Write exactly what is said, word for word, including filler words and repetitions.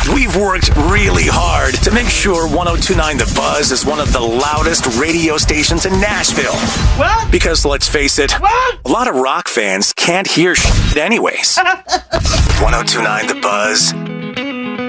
We've worked really hard to make sure one oh two point nine The Buzz is one of the loudest radio stations in Nashville. What? Because let's face it, What? a lot of rock fans can't hear shit anyways. one oh two point nine The Buzz